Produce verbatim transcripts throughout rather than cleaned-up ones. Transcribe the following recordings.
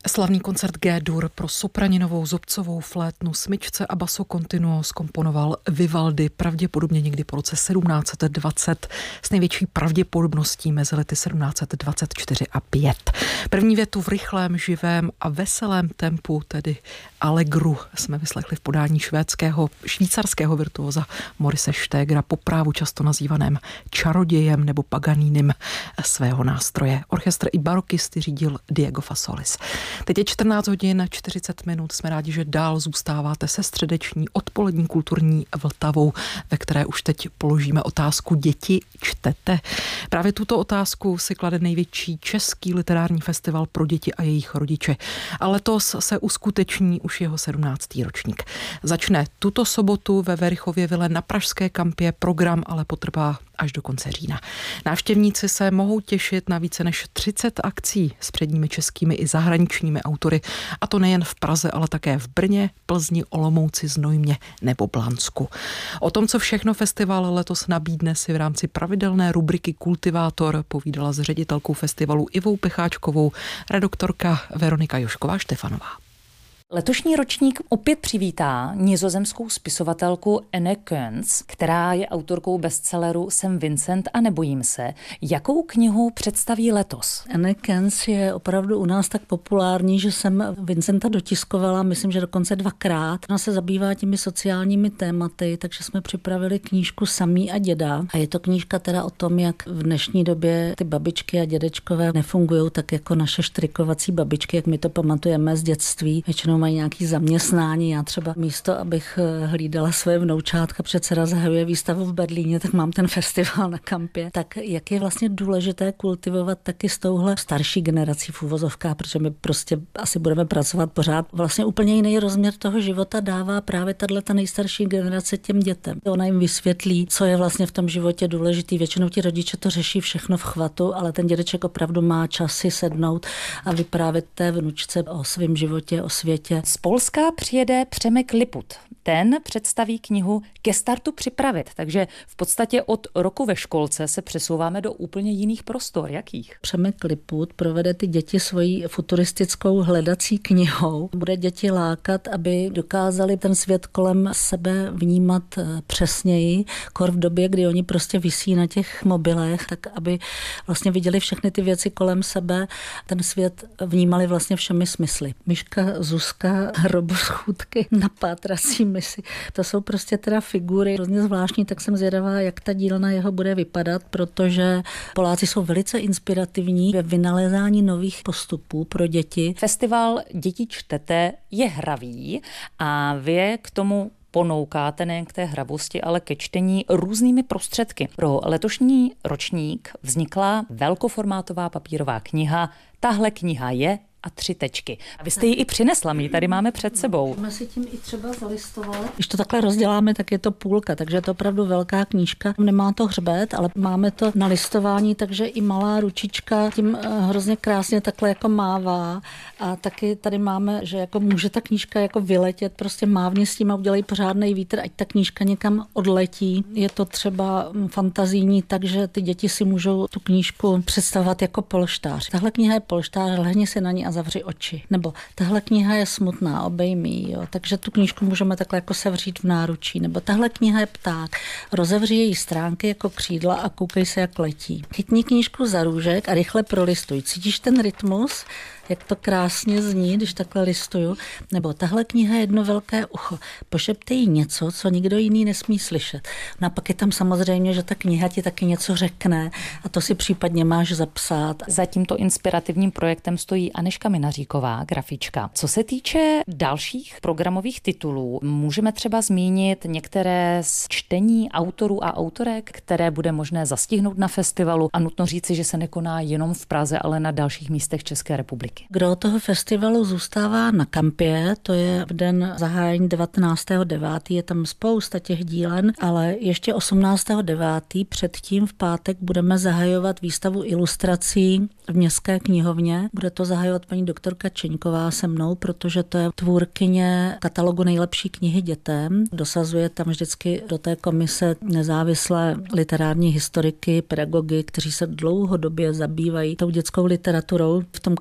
Slavný koncert G-dur pro sopraninovou, zobcovou, flétnu, smyčce a basso continuo zkomponoval Vivaldi pravděpodobně někdy po roce sedmnáct set dvacet s největší pravděpodobností mezi lety sedmnáct set dvacet čtyři a pět. První větu v rychlém, živém a veselém tempu, tedy allegru, jsme vyslechli v podání švédského, švýcarského virtuóza Morise Stegera, po právu často nazývaném čarodějem nebo Paganinem svého nástroje. Orchestr i barokisty řídil Diego Fasolis. Teď je čtrnáct hodin čtyřicet minut. Jsme rádi, že dál zůstáváte se středeční odpolední kulturní Vltavou, ve které už teď položíme otázku: děti čtete? Právě tuto otázku si klade největší český literární festival pro děti a jejich rodiče. A letos se uskuteční už jeho sedmnáctý ročník. Začne tuto sobotu ve Verichově vile na Pražské kampě, program ale potrvá až do konce října. Návštěvníci se mohou těšit na více než třicet akcí s předními českými i zahraničními autory, a to nejen v Praze, ale také v Brně, Plzni, Olomouci, Znojmě nebo Blansku. O tom, co všechno festival letos nabídne, si v rámci pravidelné rubriky Kultivátor povídala s ředitelkou festivalu Ivou Pecháčkovou redaktorka Veronika Jošková Štefanová. Letošní ročník opět přivítá nizozemskou spisovatelku Anne Keuns, která je autorkou bestselleru Jsem Vincent a nebojím se. Jakou knihu představí letos? Anne Keuns je opravdu u nás tak populární, že jsem Vincenta dotiskovala, myslím, že dokonce dvakrát. Ona se zabývá těmi sociálními tématy, takže jsme připravili knížku Samý a děda. A je to knížka teda o tom, jak v dnešní době ty babičky a dědečkové nefungují tak jako naše štrikovací babičky, jak my to pamatujeme z dětství. Většinou mají nějaký zaměstnání. Já třeba místo, abych hlídala své vnoučátka, protože dcera zahajuje výstavu v Berlíně, tak mám ten festival na kampě. Tak jak je vlastně důležité kultivovat taky s touhle starší generací v uvozovkách, protože my prostě asi budeme pracovat pořád. Vlastně úplně jiný rozměr toho života dává právě tato nejstarší generace těm dětem. Ona jim vysvětlí, co je vlastně v tom životě důležitý. Většinou ti rodiče to řeší všechno v chvatu, ale ten dědeček opravdu má čas si sednout a vyprávět té vnučce o svém životě, o světě. Z Polska přijede Přemek Liput. Ten představí knihu Ke startu připravit, takže v podstatě od roku ve školce se přesouváme do úplně jiných prostor. Jakých? Přemek Liput provede ty děti svojí futuristickou hledací knihou. Bude děti lákat, aby dokázali ten svět kolem sebe vnímat přesněji, kor v době, kdy oni prostě visí na těch mobilech, tak aby vlastně viděli všechny ty věci kolem sebe, ten svět vnímali vlastně všemi smysly. Myška, Zuzka, Hroboschůdky na pátrací misi. To jsou prostě teda figury hrozně zvláštní, tak jsem zvědavá, jak ta dílna jeho bude vypadat, protože Poláci jsou velice inspirativní ve vynalézání nových postupů pro děti. Festival Děti čtete je hravý a vy k tomu ponoukáte nejen k té hravosti, ale ke čtení různými prostředky. Pro letošní ročník vznikla velkoformátová papírová kniha. Tahle kniha je a tři tečky. A vy jste ji i přinesla, my ji tady máme před sebou. Můžeme si tím i třeba zalistovat. Když to takhle rozděláme, tak je to půlka, takže je to opravdu velká knížka. Nemá to hřbet, ale máme to na listování, takže i malá ručička tím hrozně krásně takhle jako mává. A taky tady máme, že jako může ta knížka jako vyletět, prostě mávně s tím a udělej pořádnej vítr, ať ta knížka někam odletí. Je to třeba fantazijní, takže ty děti si můžou tu knížku představovat jako polštář. Tahle kniha je polštář, lehni si na ní a zavři oči. Nebo tahle kniha je smutná, obejmí, jo. Takže tu knížku můžeme takhle jako sevřít v náručí. Nebo tahle kniha je pták, rozevři její stránky jako křídla a koukej se, jak letí. Chytni knížku za růžek a rychle prolistuj. Cítíš ten rytmus? Jak to krásně zní, když takhle listuju. Nebo tahle kniha je jedno velké ucho. Pošeptej jí něco, co nikdo jiný nesmí slyšet. No a pak je tam samozřejmě, že ta kniha ti taky něco řekne a to si případně máš zapsat. Za tímto inspirativním projektem stojí Anežka Minaříková, grafička. Co se týče dalších programových titulů, můžeme třeba zmínit některé z čtení autorů a autorek, které bude možné zastihnout na festivalu, a nutno říci, že se nekoná jenom v Praze, ale na dalších místech České republiky. Kdo toho festivalu zůstává na kampě, to je v den zahájení devatenáctého devátého je tam spousta těch dílen, ale ještě osmnáctého devátého předtím v pátek budeme zahajovat výstavu ilustrací v Městské knihovně. Bude to zahajovat paní doktorka Čeňková se mnou, protože to je tvůrkyně katalogu nejlepší knihy dětem. Dosazuje tam vždycky do té komise nezávislé literární historiky, pedagogy, kteří se dlouhodobě zabývají tou dětskou literaturou. V tom katalogu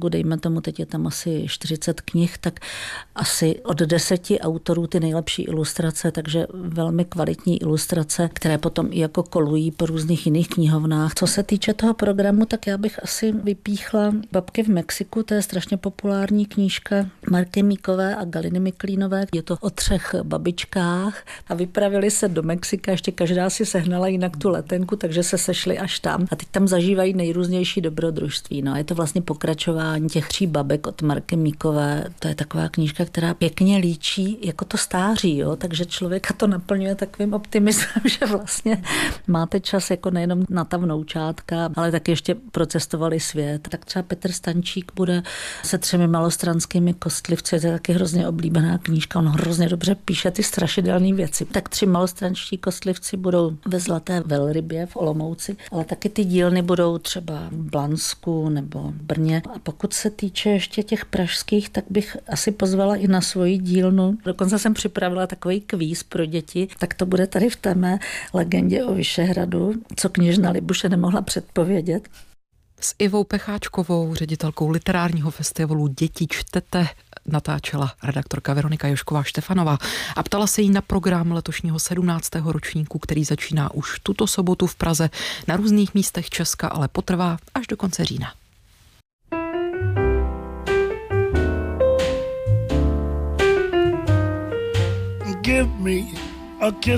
knihovnu, dejme tomu, teď je tam asi čtyřicet knih, tak asi od deseti autorů ty nejlepší ilustrace, takže velmi kvalitní ilustrace, které potom i jako kolují po různých jiných knihovnách. Co se týče toho programu, tak já bych asi vypíchla Babky v Mexiku, to je strašně populární knížka Marky Míkové a Galiny Miklínové. Je to o třech babičkách a vypravili se do Mexika, ještě každá si sehnala jinak tu letenku, takže se sešli až tam a teď tam zažívají nejrůznější dobrodružství. No, je to vlastně pokračování těch tří babek od Marky Míkové. To je taková knížka, která pěkně líčí jako to stáří, jo? Takže člověka to naplňuje takovým optimismem, že vlastně máte čas jako nejenom na ta vnoučátka, ale tak ještě procestovali svět. Tak třeba Petr Stančík bude se třemi malostranskými kostlivci, to je taky hrozně oblíbená knížka, on hrozně dobře píše ty strašidelné věci. Tak tři malostranští kostlivci budou ve Zlaté velrybě v Olomouci, ale taky ty dílny budou třeba v Blansku nebo v Brně. A pokud se týče ještě těch pražských, tak bych asi pozvala i na svoji dílnu. Dokonce jsem připravila takový kvíz pro děti, tak to bude tady v té mé legendě o Vyšehradu, co kněžna Libuše nemohla předpovědět. S Ivou Pecháčkovou, ředitelkou literárního festivalu Děti čtete, natáčela redaktorka Veronika Jošková Štefanová a ptala se jí na program letošního sedmnáctého ročníku, který začíná už tuto sobotu v Praze na různých místech Česka, ale potrvá až do konce října. Give me a kiss.